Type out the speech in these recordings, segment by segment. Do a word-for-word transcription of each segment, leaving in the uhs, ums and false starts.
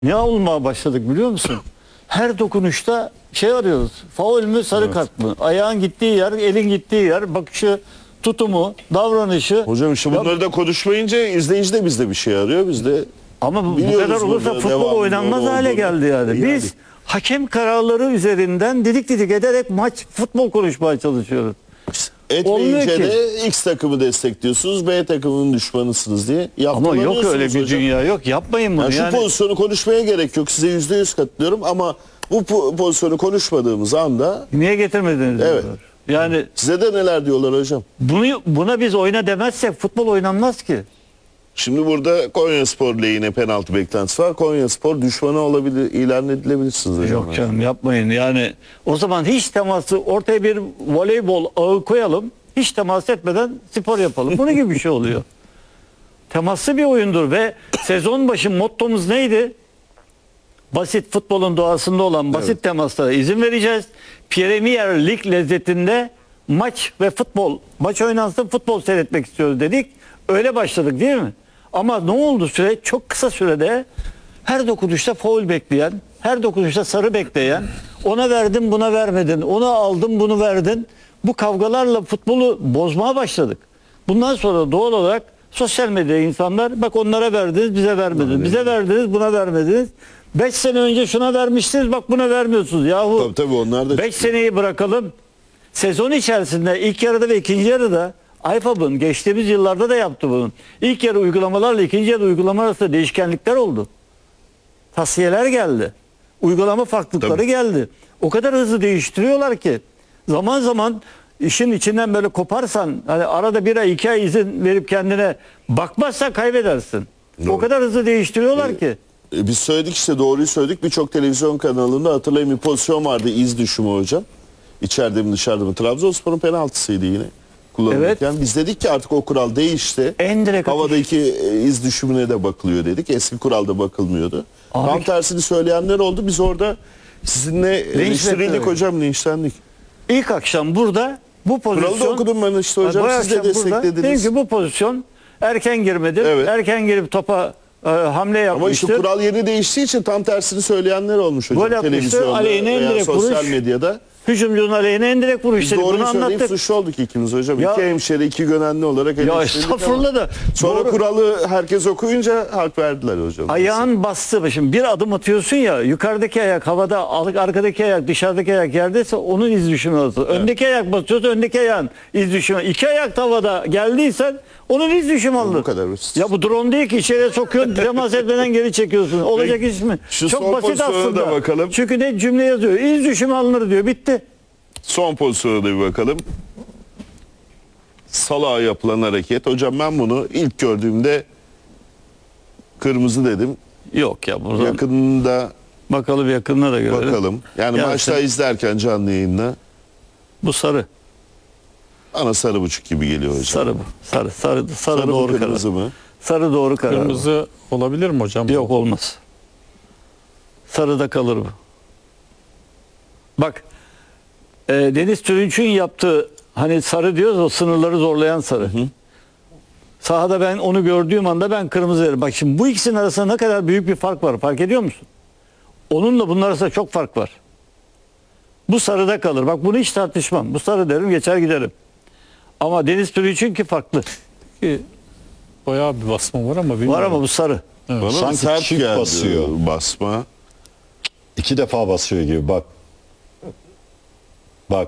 Ne olmaya başladık biliyor musun? Her dokunuşta şey arıyoruz. Faul mü, sarı Evet. kart mı? Ayağın gittiği yer, elin gittiği yer, bakışı, tutumu, davranışı. Hocam işte bunları Ya, da konuşmayınca izleyici de bizde bir şey arıyor. Biz de ama bu, bu biliyoruz kadar olursa burada futbol devamlı oynanmaz doğru hale olduğunu. geldi yani. Yani. Biz hakem kararları üzerinden didik didik ederek maç, futbol konuşmaya çalışıyoruz. Olmuyor Etmeyince ki. de X takımı destekliyorsunuz, B takımının düşmanısınız diye Ama yok yaptılanıyorsunuz öyle bir hocam. dünya yok. Yapmayın bunu. Yani şu Yani, pozisyonu konuşmaya gerek yok. Size yüzde yüz katılıyorum ama bu po- pozisyonu konuşmadığımız anda niye getirmediniz? Evet. diyorlar. Yani size de neler diyorlar hocam. bunu buna biz oyna demezsek futbol oynanmaz ki. Şimdi burada Konyaspor lehine penaltı beklentisi var. Konyaspor düşmanı olabilir, ilan edilebilirsiniz hocam. Yok canım yapmayın. Yani o zaman hiç teması, ortaya bir voleybol ağı koyalım. Hiç temas etmeden spor yapalım. Bunun gibi bir şey oluyor. Temaslı bir oyundur ve sezon başı mottomuz neydi? Basit, futbolun doğasında olan basit Evet. temaslara izin vereceğiz. Premier Lig lezzetinde maç ve futbol, maç oynansın, futbol seyretmek istiyoruz dedik. Öyle başladık değil mi? Ama ne oldu süre? Çok kısa sürede her dokunuşta faul bekleyen, her dokunuşta sarı bekleyen, ona verdin buna vermedin, ona aldın bunu verdin. Bu kavgalarla futbolu bozmaya başladık. Bundan sonra doğal olarak sosyal medyada insanlar bak onlara verdiniz bize vermediniz, bize verdiniz buna vermediniz. beş sene önce şuna vermiştiniz bak buna vermiyorsunuz yahu. Tabii tabii onlar da beş seneyi bırakalım. Sezon içerisinde ilk yarıda ve ikinci yarıda I F A B'ın geçtiğimiz yıllarda da yaptı bunun. İlk yarı uygulamalarla ikinci yarı uygulama arasında değişkenlikler oldu. Tavsiyeler geldi. Uygulama farklılıkları Tabii. geldi. O kadar hızlı değiştiriyorlar ki zaman zaman işin içinden böyle koparsan hani arada bir ay iki ay izin verip kendine bakmazsan kaybedersin. Doğru. O kadar hızlı değiştiriyorlar ki. E, Biz söyledik işte doğruyu söyledik. Birçok televizyon kanalında hatırlayın bir pozisyon vardı iz düşümü hocam. İçeride mi dışarıda mı? Trabzonspor'un penaltısıydı yine kullanılırken. Biz dedik ki artık o kural değişti. En direkt atış. Havadaki e, iz düşümüne de bakılıyor dedik. Eski kuralda bakılmıyordu. Abi- Tam tersini söyleyenler oldu. Biz orada sizinle eleştirildik ettiler. hocam, linçlendik. İlk akşam burada bu pozisyon... Kuralı da okudum ben işte hocam. Bu Siz de akşam burada desteklediniz. dedim ki bu pozisyon erken girmedi. Evet. Erken girip topa e, hamle Ama işte yapmıştır. kural yeri değiştiği için tam tersini söyleyenler olmuş hocam. Gol atmıştı, Televizyonda aleyhine veya indirek sosyal vuruş. medyada. Hücumcunun aleyhine en direkt vuruş Biz dedik. Bunu doğruyu söyleyip anlattık. suçlu olduk ikimiz hocam. Ya- iki hemşeri, iki gönenli olarak Ya eleştirdik estağfurullah ama da. sonra doğru- kuralı herkes okuyunca hak verdiler hocam. Ayağın bastı. Şimdi bir adım atıyorsun ya yukarıdaki ayak havada, arkadaki ayak dışarıdaki ayak yerdeyse onun iz düşümü alır. Öndeki ayak basıyorsa öndeki ayağın iz düşümü. İki ayak havada geldiysen onun iz düşümü alır. Bu kadar basit. Ya bu drone değil ki içeriye sokuyorsun temas etmeden geri çekiyorsun. Olacak iş mi? Şu Çok son basit pozisyona aslında. da bakalım. Çünkü ne cümle yazıyor? İz düşümü alınır diyor. Bitti. Son pozisyona da bir bakalım. Salah'a yapılan hareket. Hocam ben bunu ilk gördüğümde kırmızı dedim. Yok ya buradan Yakında bakalım yakınına da görelim. bakalım. Yani Ya maçta sen- izlerken canlı yayında Bu sarı. bana sarı buçuk gibi geliyor hocam. Sarı bu. Sarı. Sarı, sarı, Sarı mı, doğru kırmızı karar. mı? Sarı doğru karar. Kırmızı olabilir mi hocam? Yok olmaz. Sarıda kalır bu. Bak e, Deniz Türünç'ün yaptığı hani sarı diyoruz o sınırları zorlayan sarı. Sahada ben onu gördüğüm anda ben kırmızı veririm. Bak şimdi bu ikisinin arasında ne kadar büyük bir fark var fark ediyor musun? Onunla bunun arasında çok fark var. Bu sarıda kalır. Bak bunu hiç tartışmam. Bu sarı derim geçer giderim. Ama Deniz Türünç'ünki farklı. Ki bayağı bir basma var ama bilmiyorum. Var ama bu sarı. Evet. Bana Sanki sert çift geldi basıyor. basma. İki defa basıyor gibi bak. Bak.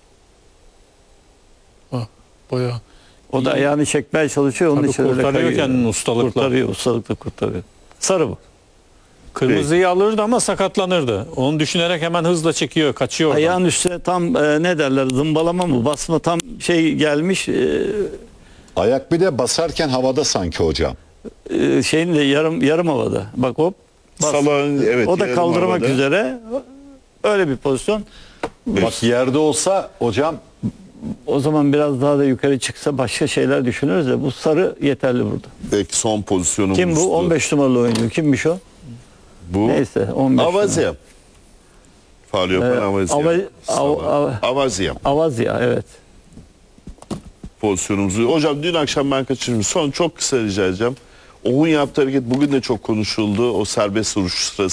Ha, bayağı. O da ayağını çekmeye çalışıyor. Onun Tabii için öyle kurtarıyor kayıyor. kendini ustalıkla. Kurtarıyor, ustalıkla kurtarıyor. Sarı bu. Kırmızıyı alırdı ama sakatlanırdı. Onu düşünerek hemen hızla çekiyor, kaçıyor oradan. Ayağın üstüne tam e, ne derler zımbalama mı basma tam şey gelmiş e, Ayak bir de basarken havada sanki hocam. e, şeyin de yarım yarım havada. Bak hop. bas. Salah'ın evet. O da yarım kaldırmak havada. üzere. Öyle bir pozisyon. Bak yerde olsa hocam O zaman biraz daha da yukarı çıksa başka şeyler düşünürüz de bu sarı yeterli burada. Peki son pozisyonu Kim bulmuştu. bu? on beş numaralı oyuncu. Kimmiş o? Bu Neyse on beş. Avazya. Faul yapan Ee, Avazya. Ava- Av- Sabah. Av- Avazya Avazya evet. pozisyonumuzu. Hocam dün akşam ben kaçırdım. Son çok kısa rica edeceğim. Oğun yaptığı hareket bugün de çok konuşuldu. O serbest vuruş sırasında.